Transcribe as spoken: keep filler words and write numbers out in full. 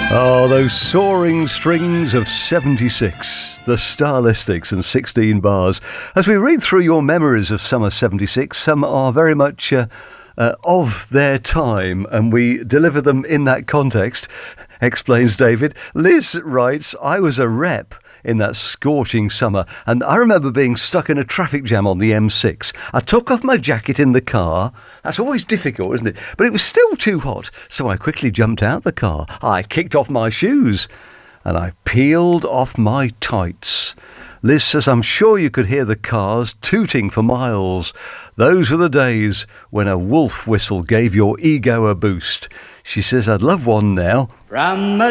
Oh, those soaring strings of seventy-six, the Stylistics and sixteen bars. As we read through your memories of summer seventy-six, some are very much uh, uh, of their time, and we deliver them in that context, explains David. Liz writes, I was a rep in that scorching summer, and I remember being stuck in a traffic jam on the M six. I took off my jacket in the car. That's always difficult, isn't it? But it was still too hot, so I quickly jumped out the car. I kicked off my shoes, and I peeled off my tights. Liz says, I'm sure you could hear the cars tooting for miles. Those were the days when a wolf whistle gave your ego a boost. She says, I'd love one now. From